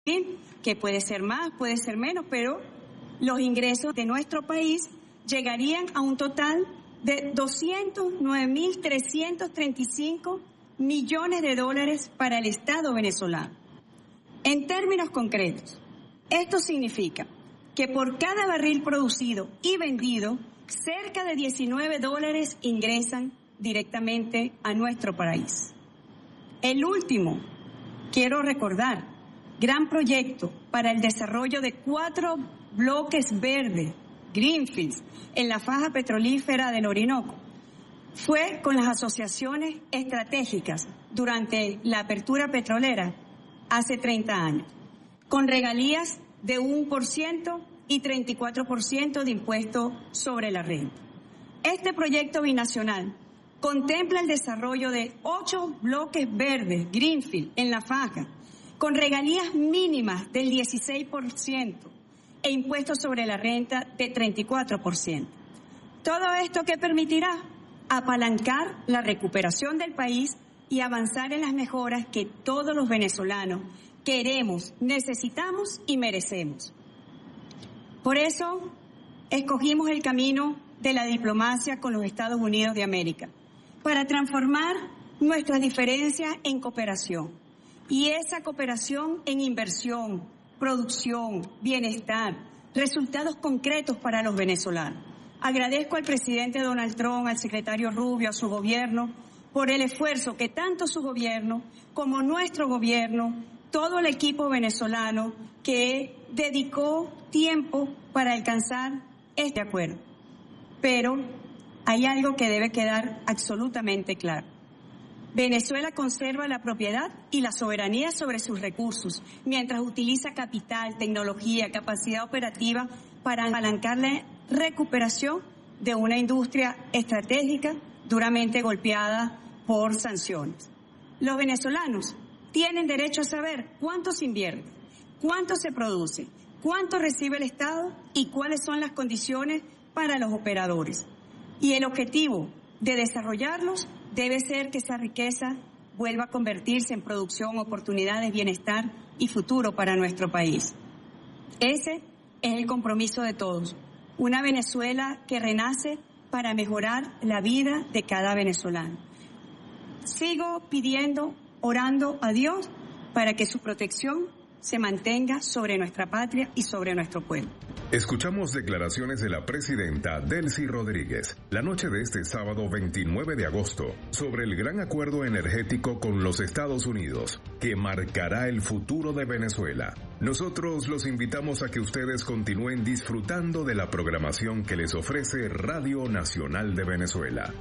que puede ser más, puede ser menos, pero los ingresos de nuestro país llegarían a un total de 209.335 millones de dólares para el Estado venezolano. En términos concretos, esto significa que por cada barril producido y vendido, cerca de $19 ingresan directamente a nuestro país. El último, quiero recordar, gran proyecto para el desarrollo de 4 bloques verdes, greenfields, en la faja petrolífera del Orinoco, fue con las asociaciones estratégicas durante la apertura petrolera hace 30 años, con regalías de 1% y 34% de impuesto sobre la renta. Este proyecto binacional contempla el desarrollo de 8 bloques verdes, greenfield, en la faja, con regalías mínimas del 16% e impuestos sobre la renta de 34%. Todo esto que permitirá apalancar la recuperación del país y avanzar en las mejoras que todos los venezolanos queremos, necesitamos y merecemos. Por eso escogimos el camino de la diplomacia con los Estados Unidos de América, para transformar nuestras diferencias en cooperación, y esa cooperación en inversión, producción, bienestar, resultados concretos para los venezolanos. Agradezco al presidente Donald Trump, al secretario Rubio, a su gobierno, por el esfuerzo que tanto su gobierno como nuestro gobierno, todo el equipo venezolano, que dedicó tiempo para alcanzar este acuerdo. Pero hay algo que debe quedar absolutamente claro. Venezuela conserva la propiedad y la soberanía sobre sus recursos, mientras utiliza capital, tecnología, capacidad operativa para apalancar la recuperación de una industria estratégica duramente golpeada por sanciones. Los venezolanos tienen derecho a saber cuánto se invierte, cuánto se produce, cuánto recibe el Estado y cuáles son las condiciones para los operadores. Y el objetivo de desarrollarlos debe ser que esa riqueza vuelva a convertirse en producción, oportunidades, bienestar y futuro para nuestro país. Ese es el compromiso de todos. Una Venezuela que renace para mejorar la vida de cada venezolano. Sigo pidiendo, orando a Dios para que su protección se mantenga sobre nuestra patria y sobre nuestro pueblo. Escuchamos declaraciones de la presidenta Delcy Rodríguez la noche de este sábado 29 de agosto sobre el gran acuerdo energético con los Estados Unidos que marcará el futuro de Venezuela. Nosotros los invitamos a que ustedes continúen disfrutando de la programación que les ofrece Radio Nacional de Venezuela.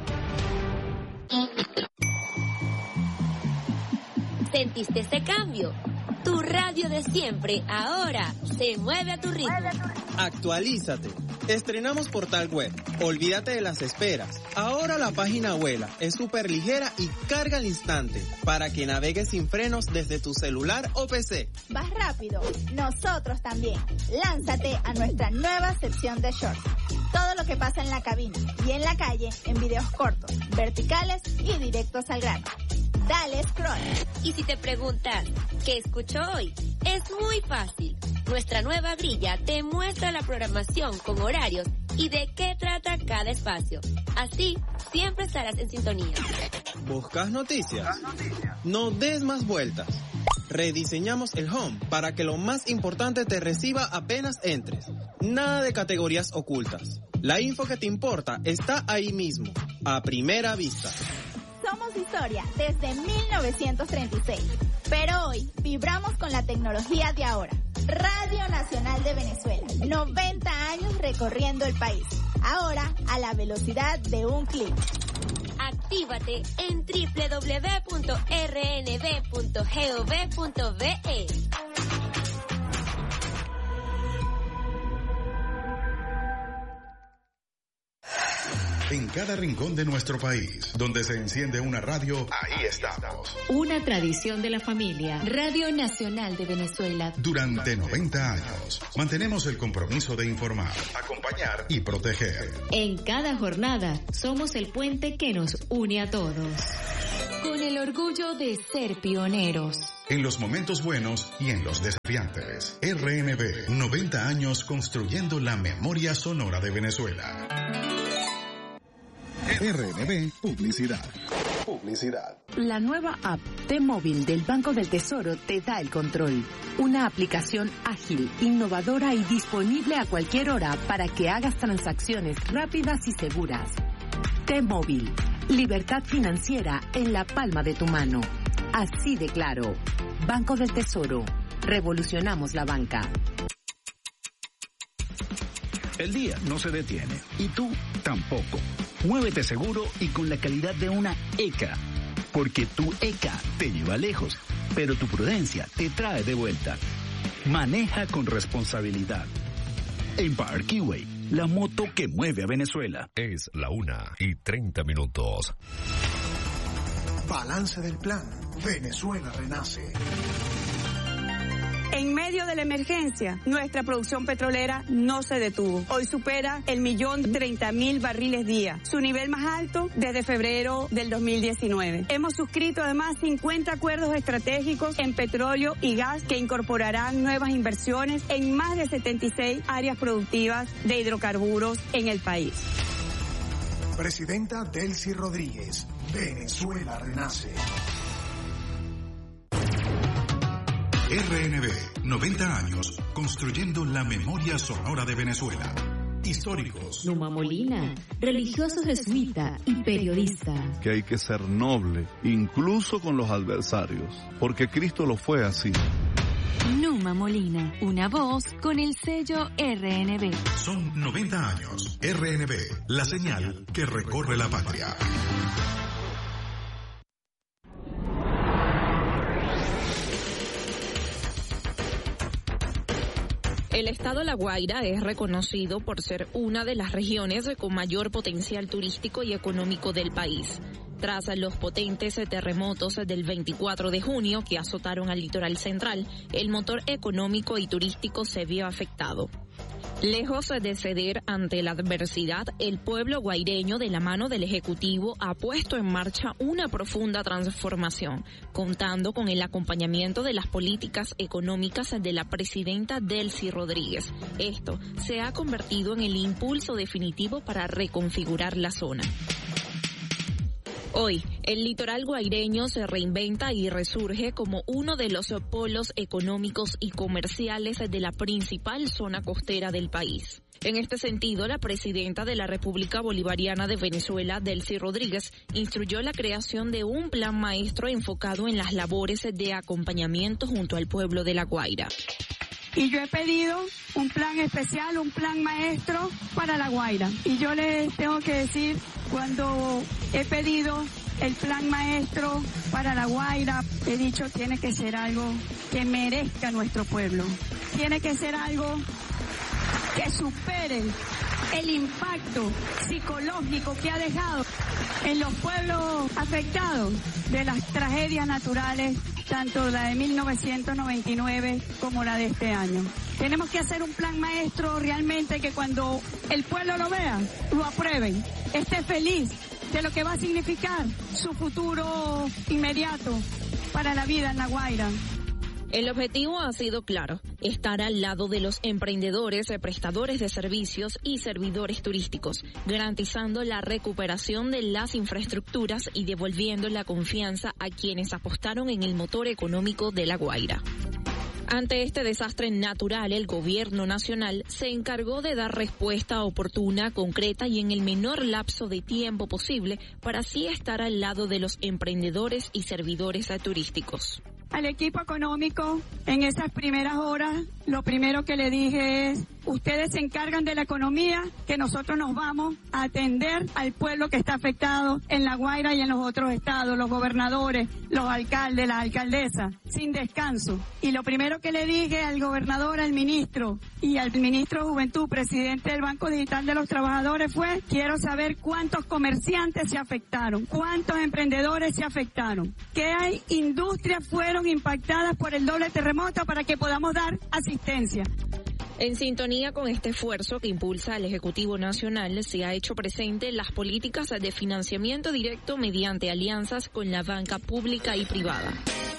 ¿Sentiste ese cambio? Tu radio de siempre ahora se mueve a tu ritmo. Actualízate. Estrenamos portal web. Olvídate de las esperas. Ahora la página vuela, es súper ligera y carga al instante para que navegues sin frenos desde tu celular o PC. ¿Vas rápido? Nosotros también. Lánzate a nuestra nueva sección de shorts. Todo lo que pasa en la cabina y en la calle en videos cortos, verticales y directos al grano. Dale scroll. Y si te preguntas, ¿qué escucho hoy? Es muy fácil. Nuestra nueva grilla te muestra la programación con horarios y de qué trata cada espacio. Así, siempre estarás en sintonía. ¿Buscas noticias? No des más vueltas. Rediseñamos el home para que lo más importante te reciba apenas entres. Nada de categorías ocultas. La info que te importa está ahí mismo, a primera vista. Somos historia desde 1936, pero hoy vibramos con la tecnología de ahora. Radio Nacional de Venezuela, 90 años recorriendo el país, ahora a la velocidad de un clic. Actívate en www.rnb.gov.be. En cada rincón de nuestro país, donde se enciende una radio, ahí estamos. Una tradición de la familia. Radio Nacional de Venezuela. Durante 90 años, mantenemos el compromiso de informar, acompañar y proteger. En cada jornada, somos el puente que nos une a todos. con el orgullo de ser pioneros. En los momentos buenos y en los desafiantes. RNB, 90 años construyendo la memoria sonora de Venezuela. RNB Publicidad. La nueva app T-Móvil del Banco del Tesoro te da el control. Una aplicación ágil, innovadora y disponible a cualquier hora para que hagas transacciones rápidas y seguras. T-Móvil, libertad financiera en la palma de tu mano. Así de claro. Banco del Tesoro. Revolucionamos la banca. El día no se detiene y tú tampoco. Muévete seguro y con la calidad de una ECA. Porque tu ECA te lleva lejos, pero tu prudencia te trae de vuelta. Maneja con responsabilidad. Empire Keyway, la moto que mueve a Venezuela. Es la 1:30. Balance del plan. Venezuela renace. En medio de la emergencia, nuestra producción petrolera no se detuvo. Hoy supera 1.030.000 barriles día, su nivel más alto desde febrero del 2019. Hemos suscrito además 50 acuerdos estratégicos en petróleo y gas que incorporarán nuevas inversiones en más de 76 áreas productivas de hidrocarburos en el país. Presidenta Delcy Rodríguez, Venezuela renace. RNB, 90 años construyendo la memoria sonora de Venezuela. Históricos. Numa Molina, religioso jesuita y periodista. Que hay que ser noble, incluso con los adversarios, porque Cristo lo fue así. Numa Molina, una voz con el sello RNB. Son 90 años. RNB, la señal que recorre la patria. El estado La Guaira es reconocido por ser una de las regiones con mayor potencial turístico y económico del país. Tras los potentes terremotos del 24 de junio que azotaron al litoral central, el motor económico y turístico se vio afectado. Lejos de ceder ante la adversidad, el pueblo guaireño, de la mano del Ejecutivo, ha puesto en marcha una profunda transformación, contando con el acompañamiento de las políticas económicas de la presidenta Delcy Rodríguez. Esto se ha convertido en el impulso definitivo para reconfigurar la zona. Hoy, el litoral guaireño se reinventa y resurge como uno de los polos económicos y comerciales de la principal zona costera del país. En este sentido, la presidenta de la República Bolivariana de Venezuela, Delcy Rodríguez, instruyó la creación de un plan maestro enfocado en las labores de acompañamiento junto al pueblo de La Guaira. Y yo he pedido un plan especial, un plan maestro para La Guaira. Y yo les tengo que decir, cuando he pedido el plan maestro para La Guaira, he dicho, tiene que ser algo que merezca nuestro pueblo. Tiene que ser algo que supere el impacto psicológico que ha dejado en los pueblos afectados de las tragedias naturales, tanto la de 1999 como la de este año. Tenemos que hacer un plan maestro realmente que cuando el pueblo lo vea, lo aprueben, esté feliz de lo que va a significar su futuro inmediato para la vida en La Guaira. El objetivo ha sido claro, estar al lado de los emprendedores, prestadores de servicios y servidores turísticos, garantizando la recuperación de las infraestructuras y devolviendo la confianza a quienes apostaron en el motor económico de La Guaira. Ante este desastre natural, el gobierno nacional se encargó de dar respuesta oportuna, concreta y en el menor lapso de tiempo posible para así estar al lado de los emprendedores y servidores turísticos. Al equipo económico, en esas primeras horas, lo primero que le dije es, ustedes se encargan de la economía, que nosotros nos vamos a atender al pueblo que está afectado en La Guaira y en los otros estados, los gobernadores, los alcaldes, las alcaldesas, sin descanso. Y lo primero que le dije al gobernador, al ministro y al ministro de Juventud, presidente del Banco Digital de los Trabajadores, fue, quiero saber cuántos comerciantes se afectaron, cuántos emprendedores se afectaron, qué industrias fueron impactadas por el doble terremoto para que podamos dar asistencia. En sintonía con este esfuerzo que impulsa el Ejecutivo Nacional, se ha hecho presente las políticas de financiamiento directo mediante alianzas con la banca pública y privada.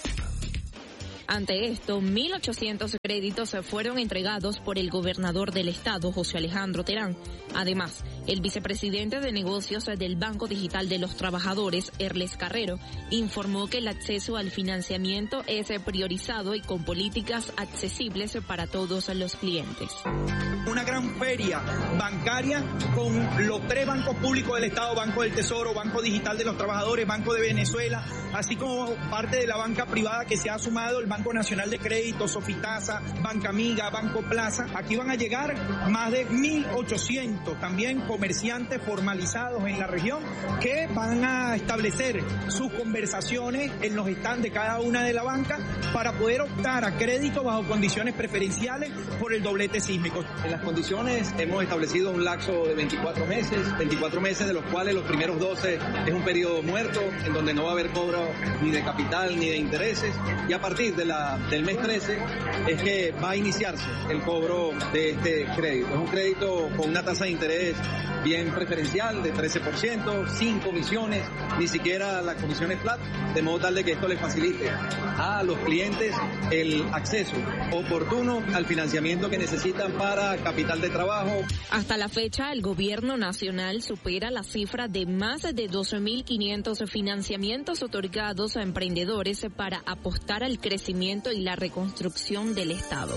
Ante esto, 1.800 créditos fueron entregados por el gobernador del estado, José Alejandro Terán. Además, el vicepresidente de negocios del Banco Digital de los Trabajadores, Erles Carrero, informó que el acceso al financiamiento es priorizado y con políticas accesibles para todos los clientes. Una gran feria bancaria con los 3 bancos públicos del estado, Banco del Tesoro, Banco Digital de los Trabajadores, Banco de Venezuela, así como parte de la banca privada que se ha sumado, el Banco Nacional de Crédito, Sofitasa, Banca Amiga, Banco Plaza. Aquí van a llegar más de 1.800 también comerciantes formalizados en la región que van a establecer sus conversaciones en los stands de cada una de la banca para poder optar a crédito bajo condiciones preferenciales por el doblete sísmico. En las condiciones hemos establecido un lapso de 24 meses de los cuales los primeros 12 es un periodo muerto en donde no va a haber cobro ni de capital ni de intereses, y a partir del mes 13 es que va a iniciarse el cobro de este crédito. Es un crédito con una tasa de interés bien preferencial de 13%, sin comisiones, ni siquiera las comisiones flat, de modo tal de que esto les facilite a los clientes el acceso oportuno al financiamiento que necesitan para capital de trabajo. Hasta la fecha, el gobierno nacional supera la cifra de más de 12.500 financiamientos otorgados a emprendedores para apostar al crecimiento y la reconstrucción del Estado.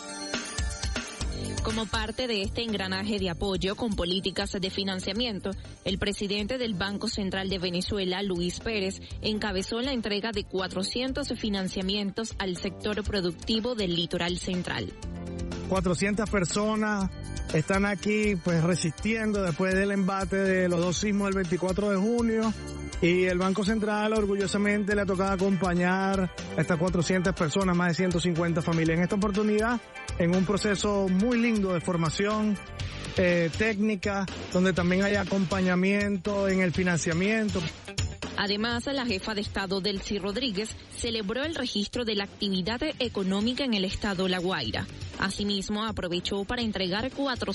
Como parte de este engranaje de apoyo con políticas de financiamiento, el presidente del Banco Central de Venezuela, Luis Pérez, encabezó la entrega de 400 financiamientos al sector productivo del litoral central. 400 personas están aquí pues resistiendo después del embate de los 2 sismos del 24 de junio. Y el Banco Central orgullosamente le ha tocado acompañar a estas 400 personas, más de 150 familias. En esta oportunidad, en un proceso muy lindo de formación técnica, donde también hay acompañamiento en el financiamiento. Además, la jefa de Estado, Delcy Rodríguez, celebró el registro de la actividad económica en el estado La Guaira. Asimismo, aprovechó para entregar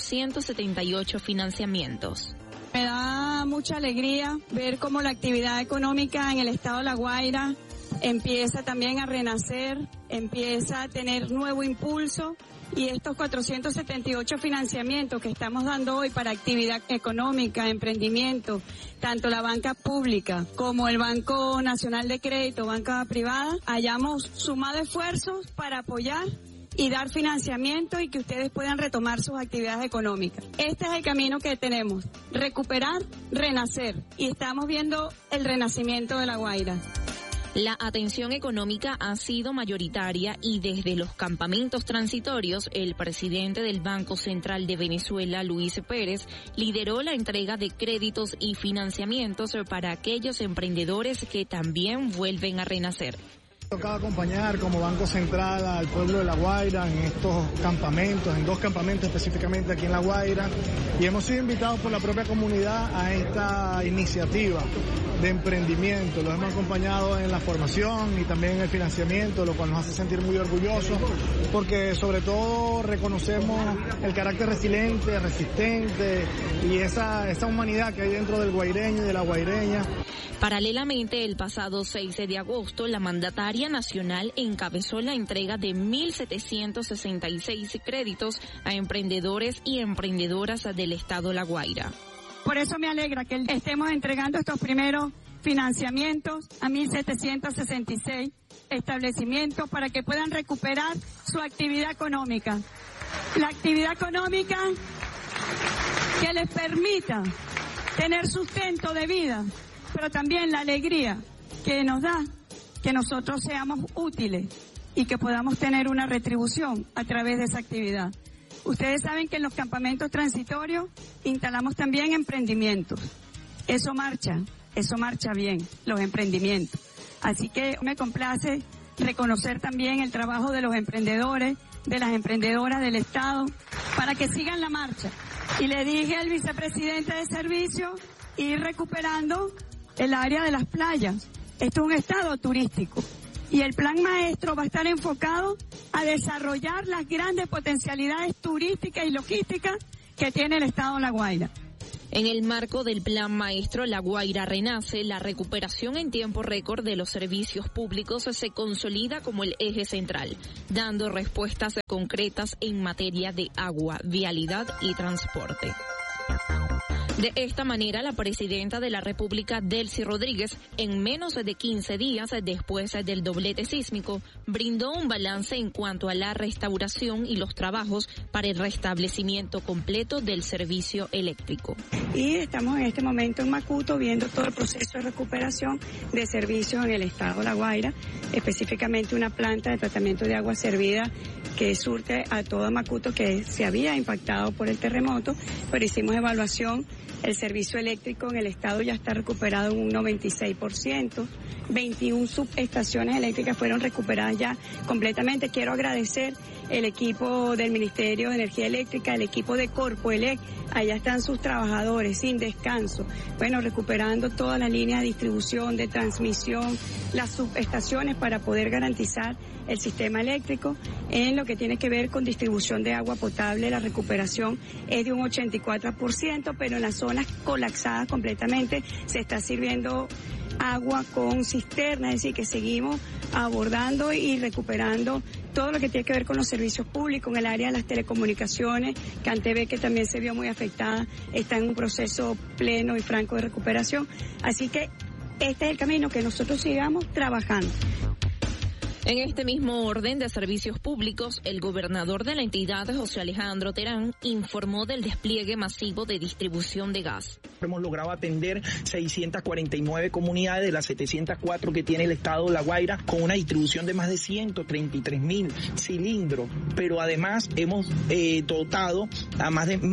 478 financiamientos. Me da mucha alegría ver cómo la actividad económica en el estado de La Guaira empieza también a renacer, empieza a tener nuevo impulso, y estos 478 financiamientos que estamos dando hoy para actividad económica, emprendimiento, tanto la banca pública como el Banco Nacional de Crédito, banca privada, hayamos sumado esfuerzos para apoyar y dar financiamiento y que ustedes puedan retomar sus actividades económicas. Este es el camino que tenemos, recuperar, renacer, y estamos viendo el renacimiento de La Guaira. La atención económica ha sido mayoritaria y desde los campamentos transitorios, el presidente del Banco Central de Venezuela, Luis Pérez, lideró la entrega de créditos y financiamientos para aquellos emprendedores que también vuelven a renacer. Tocaba acompañar como Banco Central al pueblo de La Guaira en estos campamentos, en 2 campamentos específicamente aquí en La Guaira, y hemos sido invitados por la propia comunidad a esta iniciativa de emprendimiento. Los hemos acompañado en la formación y también en el financiamiento, lo cual nos hace sentir muy orgullosos, porque sobre todo reconocemos el carácter resiliente, resistente y esa humanidad que hay dentro del guaireño y de la guaireña. Paralelamente, el pasado 6 de agosto, la mandataria nacional encabezó la entrega de 1.766 créditos a emprendedores y emprendedoras del estado La Guaira. Por eso me alegra que estemos entregando estos primeros financiamientos a 1.766 establecimientos para que puedan recuperar su actividad económica. La actividad económica que les permita tener sustento de vida, pero también la alegría que nos da que nosotros seamos útiles y que podamos tener una retribución a través de esa actividad. Ustedes saben que en los campamentos transitorios instalamos también emprendimientos. Eso marcha bien, los emprendimientos. Así que me complace reconocer también el trabajo de los emprendedores, de las emprendedoras del Estado, para que sigan la marcha. Y le dije al vicepresidente de servicio ir recuperando el área de las playas. Esto es un estado turístico y el plan maestro va a estar enfocado a desarrollar las grandes potencialidades turísticas y logísticas que tiene el estado de La Guaira. En el marco del Plan Maestro La Guaira Renace, la recuperación en tiempo récord de los servicios públicos se consolida como el eje central, dando respuestas concretas en materia de agua, vialidad y transporte. De esta manera, la presidenta de la República, Delcy Rodríguez, en menos de 15 días después del doblete sísmico, brindó un balance en cuanto a la restauración y los trabajos para el restablecimiento completo del servicio eléctrico. Y estamos en este momento en Macuto viendo todo el proceso de recuperación de servicios en el estado de La Guaira, específicamente una planta de tratamiento de agua servida que surte a todo Macuto que se había impactado por el terremoto, pero hicimos evaluación. El servicio eléctrico en el estado ya está recuperado en un 96%. 21 subestaciones eléctricas fueron recuperadas ya completamente. Quiero agradecer el equipo del Ministerio de Energía Eléctrica, el equipo de Corpoelec. Allá están sus trabajadores sin descanso. Bueno, recuperando todas las líneas de distribución, de transmisión, las subestaciones para poder garantizar el sistema eléctrico. En lo que tiene que ver con distribución de agua potable, la recuperación es de un 84%, pero en las zonas colapsadas completamente se está sirviendo agua con cisterna, es decir, que seguimos abordando y recuperando todo lo que tiene que ver con los servicios públicos. En el área de las telecomunicaciones, CanTV, que también se vio muy afectada, está en un proceso pleno y franco de recuperación. Así que este es el camino, que nosotros sigamos trabajando. En este mismo orden de servicios públicos, el gobernador de la entidad, José Alejandro Terán, informó del despliegue masivo de distribución de gas. Hemos logrado atender 649 comunidades de las 704 que tiene el estado de La Guaira, con una distribución de más de 133.000 cilindros, pero además hemos dotado a más de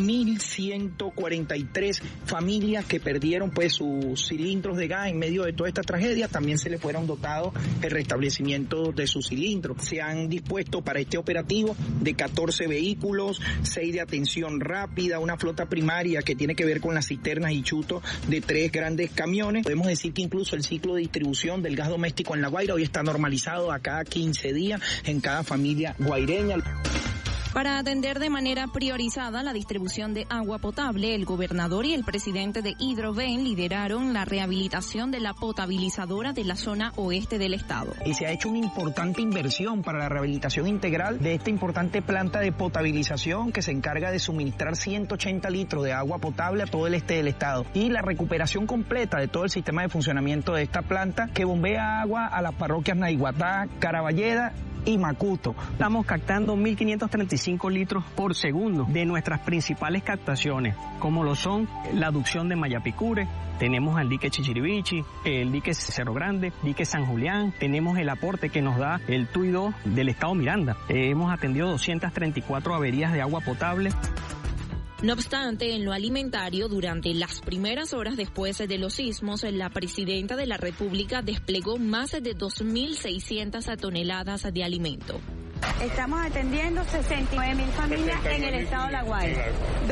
1.143 familias que perdieron pues sus cilindros de gas en medio de toda esta tragedia. También se le fueron dotados el restablecimiento de sus cilindros. Se han dispuesto para este operativo de 14 vehículos, 6 de atención rápida, una flota primaria que tiene que ver con las cisternas y chutos de 3 grandes camiones. Podemos decir que incluso el ciclo de distribución del gas doméstico en La Guaira hoy está normalizado a cada 15 días en cada familia guaireña. Para atender de manera priorizada la distribución de agua potable, el gobernador y el presidente de Hidroven lideraron la rehabilitación de la potabilizadora de la zona oeste del estado. Y se ha hecho una importante inversión para la rehabilitación integral de esta importante planta de potabilización que se encarga de suministrar 180 litros de agua potable a todo el este del estado, y la recuperación completa de todo el sistema de funcionamiento de esta planta que bombea agua a las parroquias Naiguatá, Caraballeda y Macuto. Estamos captando 1.535 litros por segundo de nuestras principales captaciones, como lo son la aducción de Mayapicure, tenemos el dique Chichirivichi, el dique Cerro Grande, dique San Julián, tenemos el aporte que nos da el TUI 2 del estado Miranda. Hemos atendido 234 averías de agua potable. No obstante, en lo alimentario, durante las primeras horas después de los sismos, la presidenta de la República desplegó más de 2.600 toneladas de alimento. Estamos atendiendo 69.000 familias en el estado de La Guaira,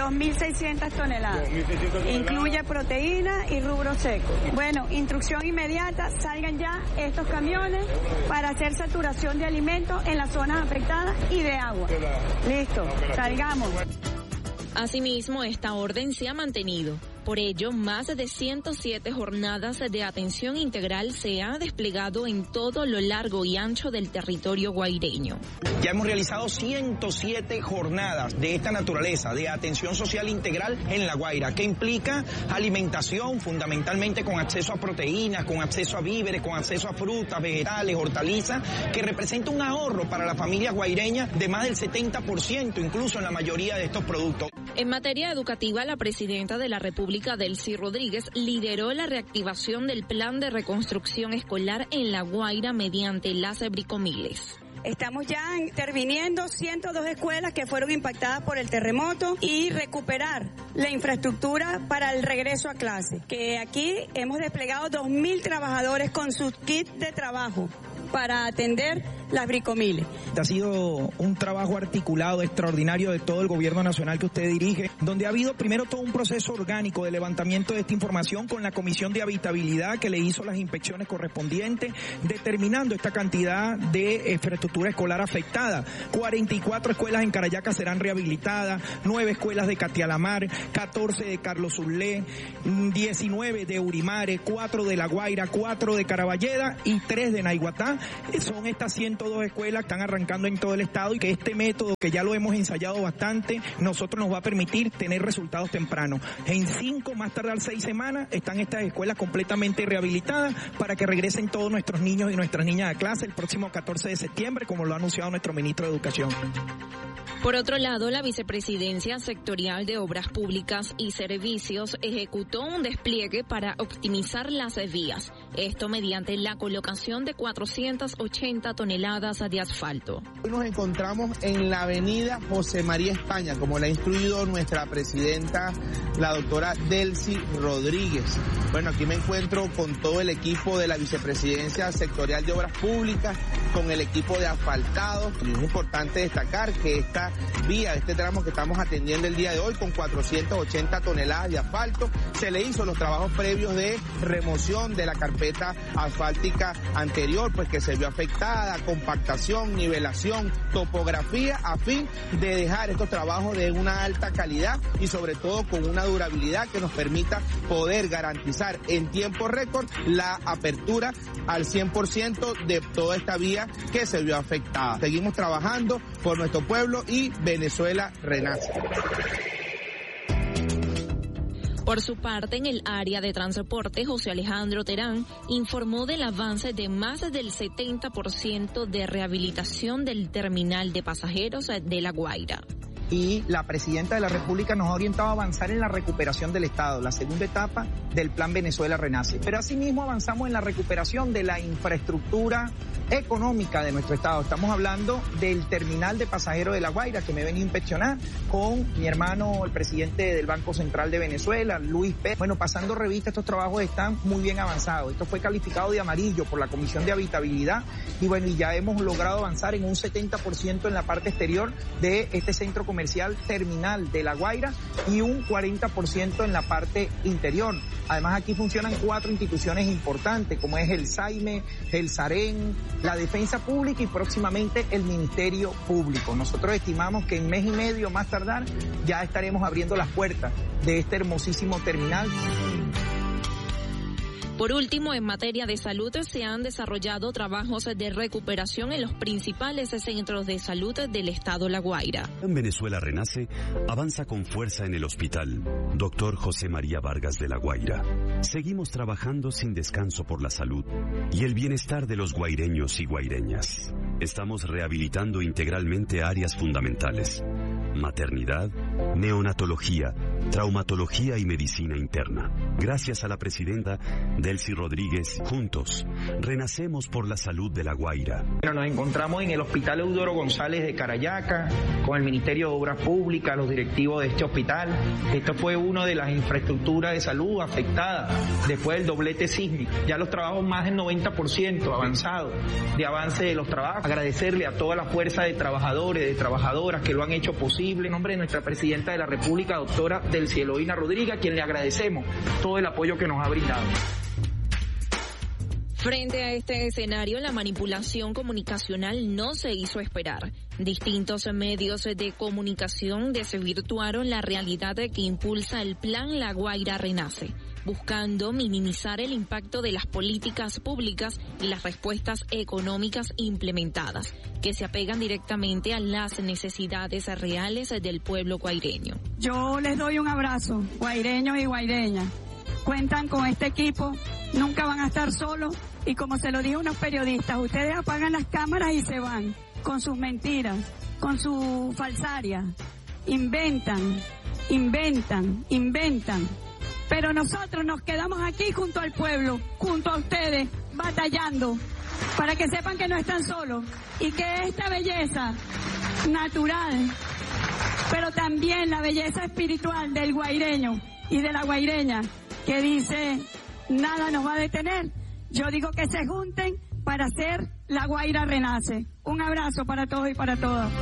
2.600 toneladas. Incluye proteína y rubro seco. Bueno, instrucción inmediata, salgan ya estos camiones para hacer saturación de alimentos en las zonas afectadas y de agua. Listo, salgamos. Asimismo, esta orden se ha mantenido. Por ello, más de 107 jornadas de atención integral se han desplegado en todo lo largo y ancho del territorio guaireño. Ya hemos realizado 107 jornadas de esta naturaleza, de atención social integral en La Guaira, que implica alimentación fundamentalmente con acceso a proteínas, con acceso a víveres, con acceso a frutas, vegetales, hortalizas, que representa un ahorro para las familias guaireñas de más del 70%, incluso en la mayoría de estos productos. En materia educativa, la presidenta de la República, Delcy Rodríguez, lideró la reactivación del plan de reconstrucción escolar en La Guaira mediante las bricomiles. Estamos ya interviniendo 102 escuelas que fueron impactadas por el terremoto y recuperar la infraestructura para el regreso a clase. Que aquí hemos desplegado 2.000 trabajadores con sus kits de trabajo para atender las bricomiles. Ha sido un trabajo articulado extraordinario de todo el gobierno nacional que usted dirige, donde ha habido primero todo un proceso orgánico de levantamiento de esta información con la Comisión de Habitabilidad que le hizo las inspecciones correspondientes, determinando esta cantidad de infraestructura escolar afectada. 44 escuelas en Carayaca serán rehabilitadas, 9 escuelas de Catialamar, 14 de Carlos Zulé, 19 de Urimare, 4 de La Guaira, 4 de Caraballeda y 3 de Naiguatá. Son estas 102 escuelas que están arrancando en todo el estado y que este método, que ya lo hemos ensayado bastante, nosotros nos va a permitir tener resultados tempranos. En 5, más tardar 6 semanas, están estas escuelas completamente rehabilitadas para que regresen todos nuestros niños y nuestras niñas a clase el próximo 14 de septiembre, como lo ha anunciado nuestro ministro de Educación. Por otro lado, la Vicepresidencia Sectorial de Obras Públicas y Servicios ejecutó un despliegue para optimizar las vías, esto mediante la colocación de 480 toneladas de asfalto. Hoy nos encontramos en la avenida José María España, como la ha instruido nuestra presidenta, la doctora Delcy Rodríguez. Bueno, aquí me encuentro con todo el equipo de la Vicepresidencia Sectorial de Obras Públicas, con el equipo de asfaltado. Y es importante destacar que esta vía, este tramo que estamos atendiendo el día de hoy, con 480 toneladas de asfalto, se le hizo los trabajos previos de remoción de la carpeta asfáltica anterior, pues que se vio afectada, compactación, nivelación, topografía, a fin de dejar estos trabajos de una alta calidad y sobre todo con una durabilidad que nos permita poder garantizar en tiempo récord la apertura al 100% de toda esta vía que se vio afectada. Seguimos trabajando por nuestro pueblo y Venezuela renace. Por su parte, en el área de transporte, José Alejandro Terán informó del avance de más del 70% de rehabilitación del terminal de pasajeros de La Guaira. Y la Presidenta de la República nos ha orientado a avanzar en la recuperación del Estado, la segunda etapa del Plan Venezuela Renace. Pero asimismo avanzamos en la recuperación de la infraestructura económica de nuestro Estado. Estamos hablando del terminal de pasajeros de La Guaira, que me ven a inspeccionar con mi hermano, el presidente del Banco Central de Venezuela, Luis Pérez. Bueno, pasando revista, estos trabajos están muy bien avanzados. Esto fue calificado de amarillo por la Comisión de Habitabilidad y bueno, y ya hemos logrado avanzar en un 70% en la parte exterior de este centro comercial terminal de La Guaira y un 40% en la parte interior. Además, aquí funcionan 4 instituciones importantes, como es el SAIME, el SAREN, la Defensa Pública y próximamente el Ministerio Público. Nosotros estimamos que en mes y medio, más tardar, ya estaremos abriendo las puertas de este hermosísimo terminal. Por último, en materia de salud, se han desarrollado trabajos de recuperación en los principales centros de salud del estado La Guaira. En Venezuela Renace avanza con fuerza en el hospital Dr. José María Vargas de La Guaira. Seguimos trabajando sin descanso por la salud y el bienestar de los guaireños y guaireñas. Estamos rehabilitando integralmente áreas fundamentales: maternidad, neonatología, traumatología y medicina interna. Gracias a la presidenta Delcy Rodríguez, juntos, renacemos por la salud de La Guaira. Nos encontramos en el Hospital Eudoro González de Carayaca, con el Ministerio de Obras Públicas, los directivos de este hospital. Esto fue una de las infraestructuras de salud afectadas después del doblete sísmico. Ya los trabajos más del 90% avanzados de avance de los trabajos. Agradecerle a toda la fuerza de trabajadores, de trabajadoras que lo han hecho posible. En nombre de nuestra presidenta de la República, doctora Delcy Rodríguez, a quien le agradecemos todo el apoyo que nos ha brindado. Frente a este escenario, la manipulación comunicacional no se hizo esperar. Distintos medios de comunicación desvirtuaron la realidad que impulsa el Plan La Guaira Renace, buscando minimizar el impacto de las políticas públicas y las respuestas económicas implementadas, que se apegan directamente a las necesidades reales del pueblo guaireño. Yo les doy un abrazo, guaireños y guaireñas. Cuentan con este equipo, nunca van a estar solos y como se lo dijo unos periodistas, ustedes apagan las cámaras y se van con sus mentiras, con su falsaria. Inventan. Pero nosotros nos quedamos aquí junto al pueblo, junto a ustedes, batallando, para que sepan que no están solos y que esta belleza natural, pero también la belleza espiritual del guaireño y de la guaireña, que dice, nada nos va a detener. Yo digo que se junten para hacer La Guaira Renace. Un abrazo para todos y para todas.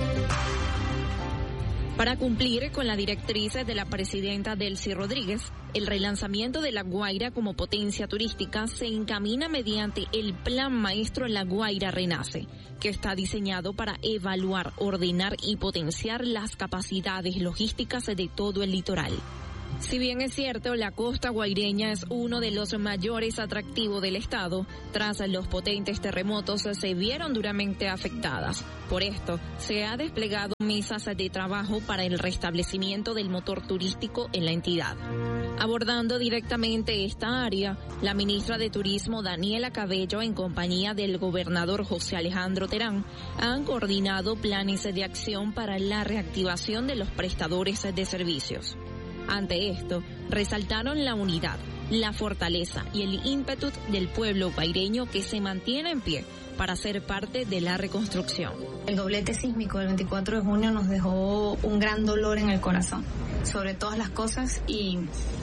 Para cumplir con la directriz de la presidenta Delcy Rodríguez, el relanzamiento de La Guaira como potencia turística se encamina mediante el Plan Maestro La Guaira Renace, que está diseñado para evaluar, ordenar y potenciar las capacidades logísticas de todo el litoral. Si bien es cierto, la costa guaireña es uno de los mayores atractivos del estado, tras los potentes terremotos se vieron duramente afectadas. Por esto, se ha desplegado mesas de trabajo para el restablecimiento del motor turístico en la entidad. Abordando directamente esta área, la ministra de Turismo Daniela Cabello, en compañía del gobernador José Alejandro Terán, han coordinado planes de acción para la reactivación de los prestadores de servicios. Ante esto, resaltaron la unidad, la fortaleza y el ímpetu del pueblo guaireño que se mantiene en pie para ser parte de la reconstrucción. El doblete sísmico del 24 de junio nos dejó un gran dolor en el corazón, sobre todas las cosas, y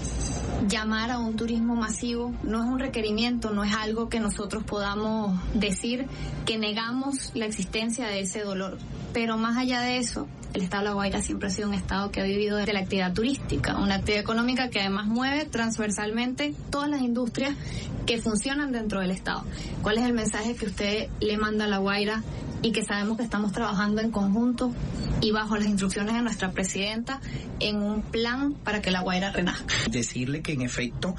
llamar a un turismo masivo no es un requerimiento, no es algo que nosotros podamos decir que negamos la existencia de ese dolor. Pero más allá de eso, el estado de La Guaira siempre ha sido un estado que ha vivido de la actividad turística, una actividad económica que además mueve transversalmente todas las industrias que funcionan dentro del estado. ¿Cuál es el mensaje que usted le manda a La Guaira y que sabemos que estamos trabajando en conjunto y bajo las instrucciones de nuestra presidenta en un plan para que La Guaira renazca? Decirle que en efecto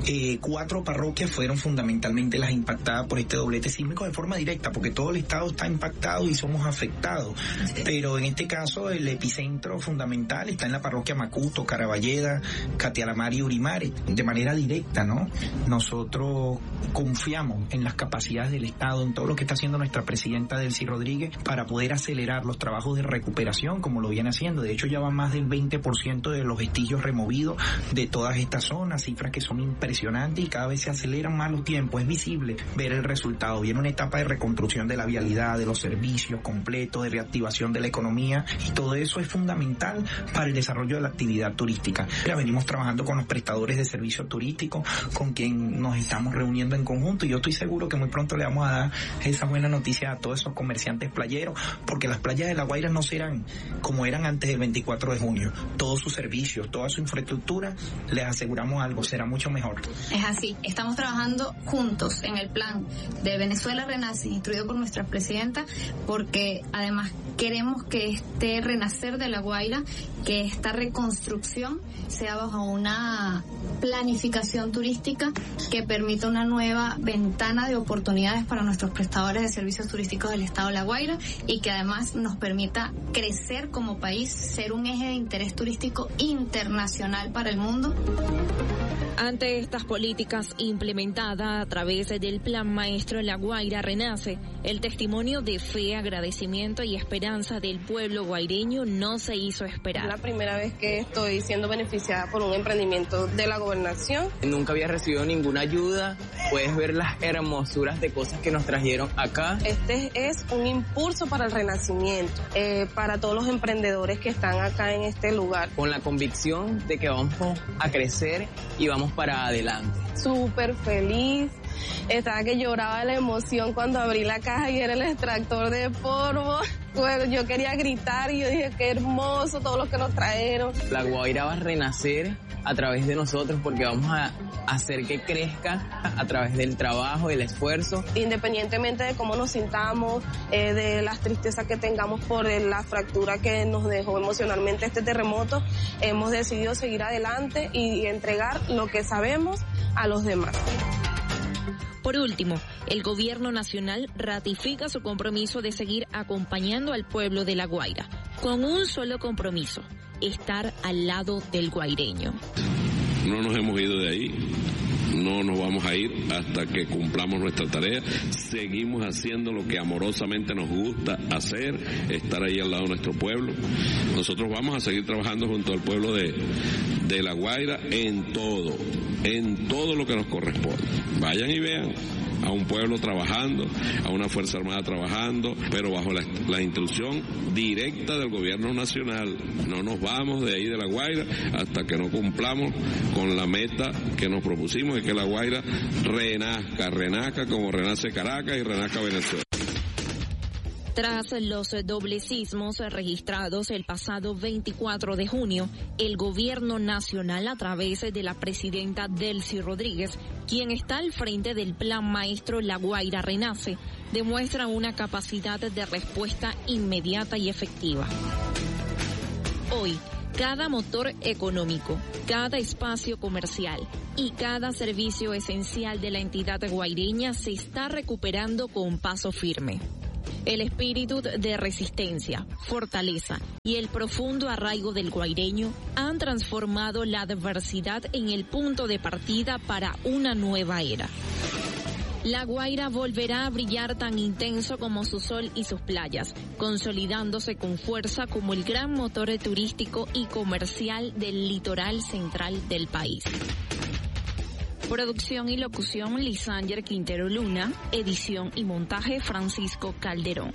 4 parroquias fueron fundamentalmente las impactadas por este doblete sísmico de forma directa, porque todo el estado está impactado y somos afectados. Sí. Pero en este caso el epicentro fundamental está en la parroquia Macuto, Caraballeda, Catialamar y Urimare, de manera directa, ¿no? Nosotros confiamos en las capacidades del Estado, en todo lo que está haciendo nuestra presidenta Delcy Rodríguez para poder acelerar los trabajos de recuperación como lo viene haciendo. De hecho ya va más del 20% de los vestigios removidos de todas estas zonas, cifras que son impresionantes y cada vez se aceleran más los tiempos. Es visible ver el resultado. Viene una etapa de reconstrucción de la vialidad, de los servicios completos, de reactivación de la economía, y todo eso es fundamental para el desarrollo de la actividad turística. Ya venimos trabajando con los prestadores de servicios turísticos, con quien nos estamos reuniendo en conjunto, y yo estoy seguro que muy pronto le vamos a dar esa buena noticia a todos esos comerciantes playeros, porque las playas de La Guaira no serán como eran antes del 24 de junio. Todos sus servicios, toda su infraestructura, les aseguramos algo, será mucho mejor. Es así, estamos trabajando juntos en el plan de Venezuela Renace, instruido por nuestra presidenta, porque además queremos que este renacer de La Guaira, que esta reconstrucción sea bajo una planificación turística que permita una nueva ventana de oportunidades para nuestros prestadores de servicios turísticos del estado de La Guaira, y que además nos permita crecer como país, ser un eje de interés turístico internacional para el mundo. Ante estas políticas implementadas a través del Plan Maestro La Guaira Renace, el testimonio de fe, agradecimiento y esperanza del pueblo guaireño no se hizo esperar. Es la primera vez que estoy siendo beneficiada por un emprendimiento de la gobernación. Nunca había recibido ninguna ayuda. Puedes ver las hermosuras de cosas que nos trajeron acá. Este es un impulso para el renacimiento, para todos los emprendedores que están acá en este lugar. Con la convicción de que vamos a crecer y vamos para adelante. Súper feliz. Estaba que lloraba de la emoción cuando abrí la caja y era el extractor de polvo. Bueno, yo quería gritar y yo dije, qué hermoso todo lo que nos trajeron. La Guaira va a renacer a través de nosotros, porque vamos a hacer que crezca a través del trabajo, del esfuerzo. Independientemente de cómo nos sintamos, de las tristezas que tengamos por la fractura que nos dejó emocionalmente este terremoto, hemos decidido seguir adelante y entregar lo que sabemos a los demás. Por último, el gobierno nacional ratifica su compromiso de seguir acompañando al pueblo de La Guaira, con un solo compromiso: estar al lado del guaireño. No nos hemos ido de ahí, no nos vamos a ir hasta que cumplamos nuestra tarea. Seguimos haciendo lo que amorosamente nos gusta hacer, estar ahí al lado de nuestro pueblo. Nosotros vamos a seguir trabajando junto al pueblo de La Guaira en todo lo que nos corresponde. Vayan y vean a un pueblo trabajando, a una Fuerza Armada trabajando, pero bajo la instrucción directa del gobierno nacional. No nos vamos de ahí de La Guaira hasta que no cumplamos con la meta que nos propusimos y que La Guaira renazca como renace Caracas y renazca Venezuela. Tras los dobles sismos registrados el pasado 24 de junio, el gobierno nacional, a través de la presidenta Delcy Rodríguez, quien está al frente del Plan Maestro La Guaira Renace, demuestra una capacidad de respuesta inmediata y efectiva. Hoy, cada motor económico, cada espacio comercial y cada servicio esencial de la entidad guaireña se está recuperando con paso firme. El espíritu de resistencia, fortaleza y el profundo arraigo del guaireño han transformado la adversidad en el punto de partida para una nueva era. La Guaira volverá a brillar tan intenso como su sol y sus playas, consolidándose con fuerza como el gran motor turístico y comercial del litoral central del país. Producción y locución Lisanger Quintero Luna, edición y montaje Francisco Calderón.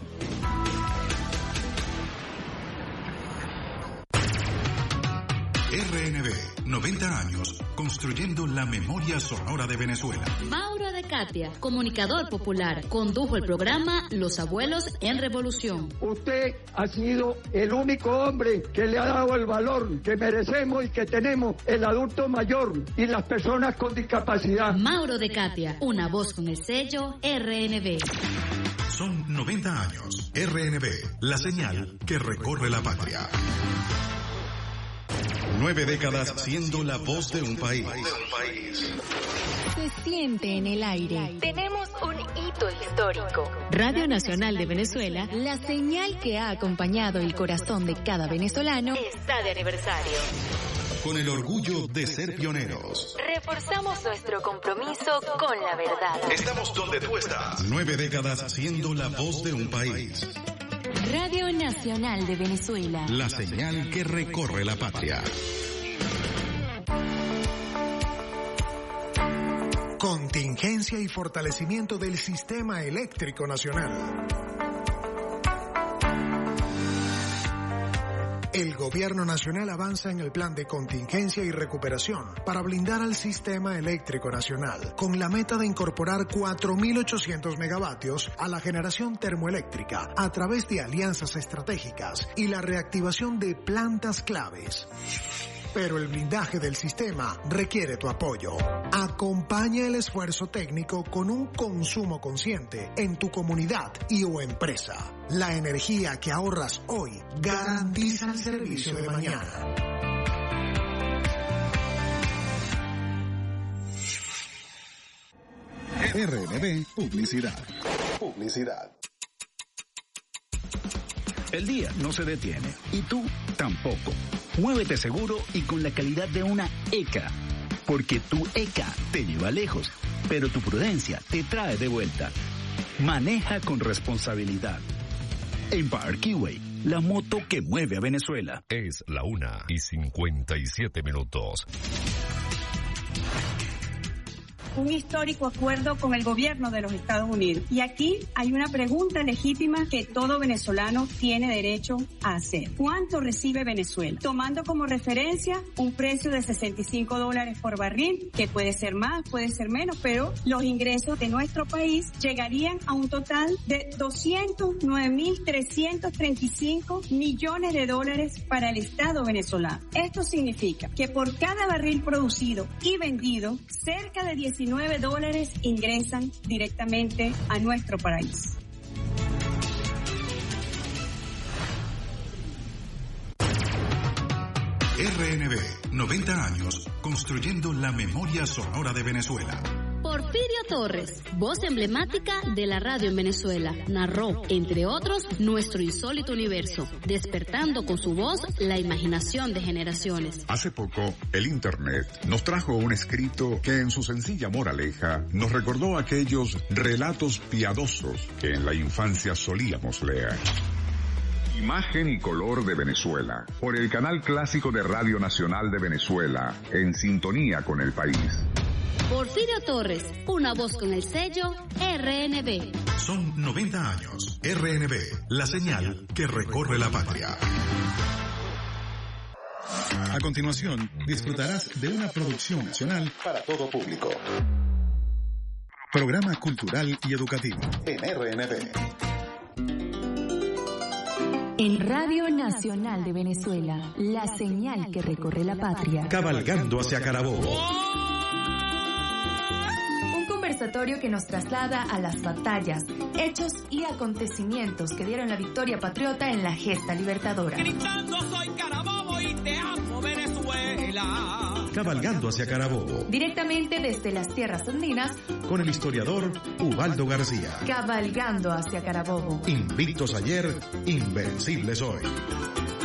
RNB, 90 años, construyendo la memoria sonora de Venezuela. Mauro de Katia, comunicador popular, condujo el programa Los Abuelos en Revolución. Usted ha sido el único hombre que le ha dado el valor que merecemos y que tenemos el adulto mayor y las personas con discapacidad. Mauro de Katia, una voz con el sello RNB. Son 90 años. RNB, la señal que recorre la patria. 9 décadas siendo la voz de un país. Se siente en el aire. Tenemos un hito histórico. Radio Nacional de Venezuela, la señal que ha acompañado el corazón de cada venezolano, está de aniversario. Con el orgullo de ser pioneros. Reforzamos nuestro compromiso con la verdad. Estamos donde tú estás. 9 décadas siendo la voz de un país. Radio Nacional de Venezuela, la señal que recorre la patria. Contingencia y fortalecimiento del sistema eléctrico nacional. El Gobierno Nacional avanza en el plan de contingencia y recuperación para blindar al sistema eléctrico nacional, con la meta de incorporar 4.800 megavatios a la generación termoeléctrica a través de alianzas estratégicas y la reactivación de plantas claves. Pero el blindaje del sistema requiere tu apoyo. Acompaña el esfuerzo técnico con un consumo consciente en tu comunidad y o empresa. La energía que ahorras hoy garantiza el servicio de mañana. RNB Publicidad. El día no se detiene y tú tampoco. Muévete seguro y con la calidad de una ECA, porque tu ECA te lleva lejos, pero tu prudencia te trae de vuelta. Maneja con responsabilidad. Empire Keyway, la moto que mueve a Venezuela. Es la 1:57. Un histórico acuerdo con el gobierno de los Estados Unidos. Y aquí hay una pregunta legítima que todo venezolano tiene derecho a hacer. ¿Cuánto recibe Venezuela? Tomando como referencia un precio de $65 por barril, que puede ser más, puede ser menos, pero los ingresos de nuestro país llegarían a un total de $209.335 millones para el Estado venezolano. Esto significa que por cada barril producido y vendido, cerca de $19 ingresan directamente a nuestro país. RNB, 90 años, construyendo la memoria sonora de Venezuela. Porfirio Torres, voz emblemática de la radio en Venezuela, narró, entre otros, nuestro insólito universo, despertando con su voz la imaginación de generaciones. Hace poco, el Internet nos trajo un escrito que en su sencilla moraleja nos recordó aquellos relatos piadosos que en la infancia solíamos leer. Imagen y color de Venezuela, por el canal clásico de Radio Nacional de Venezuela, en sintonía con el país. Porfirio Torres, una voz con el sello RNB. Son 90 años. RNB, la señal que recorre la patria. A continuación, disfrutarás de una producción nacional para todo público. Programa cultural y educativo en RNB. En Radio Nacional de Venezuela, la señal que recorre la patria. Cabalgando hacia Carabobo. Un conversatorio que nos traslada a las batallas, hechos y acontecimientos que dieron la victoria patriota en la gesta libertadora. Gritando soy Carabobo y te amo Venezuela. Cabalgando hacia Carabobo. Directamente desde las tierras andinas, con el historiador Ubaldo García. Cabalgando hacia Carabobo. Invictos ayer, invencibles hoy.